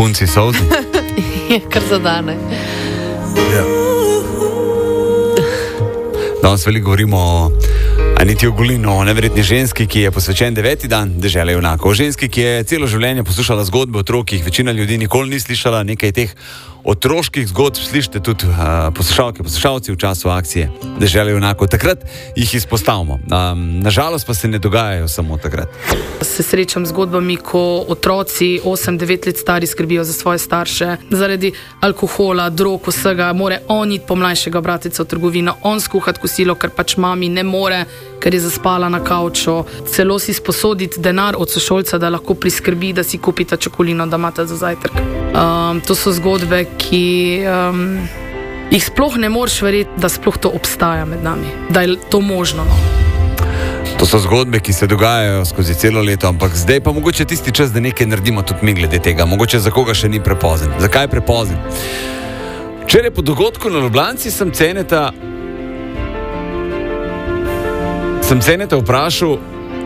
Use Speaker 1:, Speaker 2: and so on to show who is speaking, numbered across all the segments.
Speaker 1: punci solzi.
Speaker 2: Je kar zadane.
Speaker 1: Ja. Danes veliko govorimo o Aniti Ogulin, o neverjetni ženski, ki je posvečen 9. dan dežele junakov. O ženski, ki je celo življenje poslušala zgodbe o otrokih, večina ljudi nikoli ni slišala nekaj teh otroških zgodb. Slišite tudi poslušalke, poslušalci v času akcije dežele junakov. Takrat jih izpostavimo. Nažalost pa se ne dogajajo samo takrat.
Speaker 2: Se srečam z zgodbami, ko otroci 8-9 let stari skrbijo za svoje starše zaradi alkohola, drog, vsega. More on iti po mlajšega bratica v trgovino, on skuhati kosilo, ker pač mami ne more, ker je zaspala na kavču. Celo si sposoditi denar od sošolca, da lahko priskrbi, da si kupita čokolino, da imata za zajtrk. To so zgodbe, ki jih sploh ne moreš verjeti, da sploh to obstaja med nami, da je to možno. No.
Speaker 1: To so zgodbe, ki se dogajajo skozi celo leto, ampak zdaj pa mogoče tisti čas, da nekaj naredimo tudi mi glede tega. Mogoče za koga še ni prepozen. Zakaj je prepozen? Včeraj po dogodku na Ljubljanci sem Ceneta vprašal,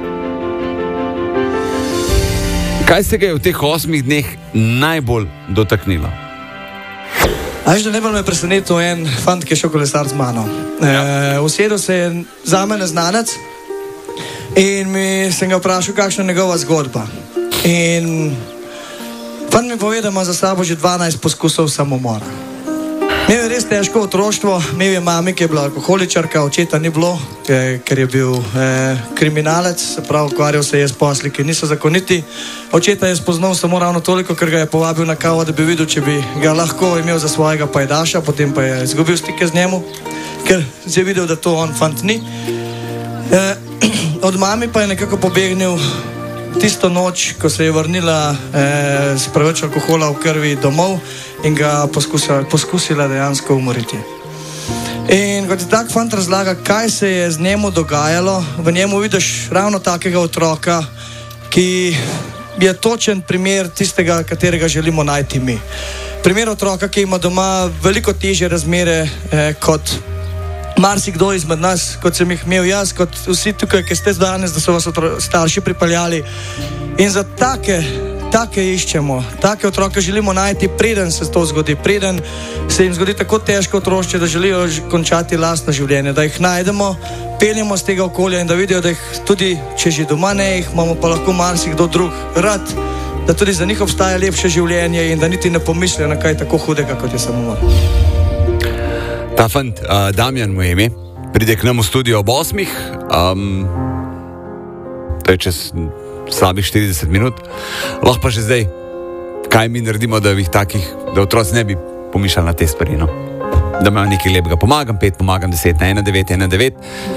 Speaker 1: kaj se ga je v teh 8 dneh najbolj dotaknilo.
Speaker 3: Až da najbolj me presenetil en fant, ki je šel kolesar z mano. Usedel se je za mene znanec in sem ga vprašal, kakšna je njegova zgodba. In fant mi pove, da ima za sabo že 12 poskusov samomora. Imel je res težko otroštvo, imel je mami, ki je bila alkoholičarka, očeta ni bilo, ker je bil kriminalec, se pravi, ukvarjal se je s posli, ki niso zakoniti. Očeta je spoznal samo ravno toliko, ker ga je povabil na kavo, da bi videl, če bi ga lahko imel za svojega pajdaša, potem pa je izgubil stike z njemu, ker je videl, da to on fant ni. Od mami pa je nekako pobegnil tisto noč, ko se je vrnila s preveč alkohola v krvi domov in ga poskusila dejansko umoriti. In kot je tak fant razlaga, kaj se je z njemu dogajalo, v njemu vidiš ravno takega otroka, ki je točen primer tistega, katerega želimo najti mi. Primer otroka, ki ima doma veliko težje razmere kot marsikdo izmed nas, kot sem jih imel jaz, kot vsi tukaj, ki ste danes, da so vas starši pripeljali. In za take iščemo, take otroke želimo najti, preden se to zgodi, preden se jim zgodi tako težko otroštvo, da želijo končati lastno življenje, da jih najdemo, peljemo z tega okolja in da vidijo, da jih tudi, če že doma ne, jih imamo pa lahko marsikdo drug rad, da tudi za njih obstaja lepše življenje in da niti ne pomislijo na kaj tako hudega, kot je samomor.
Speaker 1: Ta fant, Damjan mu je ime, pride k nam v studio ob 8. To je čez slabih 40 minut. Lahko pa že zdaj, kaj mi naredimo, da otroci ne bi pomišljali na te stvari, no? Da imajo nekaj lepega. Pomagam 5, pomagam 10, na 1919.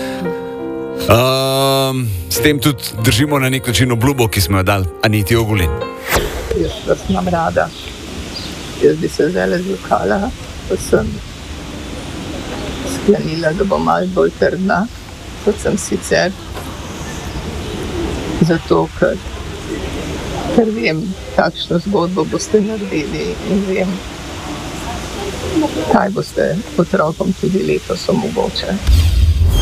Speaker 1: S tem tudi držimo na nek način obljubo, ki smo jo dali Aniti Ogulin.
Speaker 4: Jaz vas imam rada. Jaz bi se zdaj zlukala, pa sem sklenila, da bo malo bolj trdna, kot sem sicer. Zato, ker vem, kakšno zgodbo boste naredili in vem, kaj boste otrokom tudi letos omogočili.